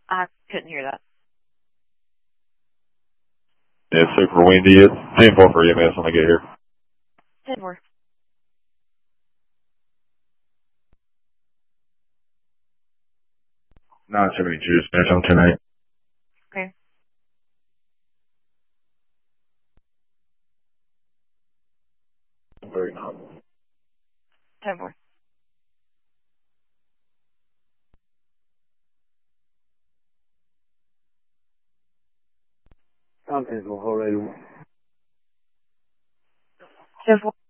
I couldn't hear that. Yeah, it's super windy. It's 10-4 for EMS when I get here. 10-4. 972, Spanish on 10-8. Okay. Very nice. 10-4. I'm 10-4 already. 10-4.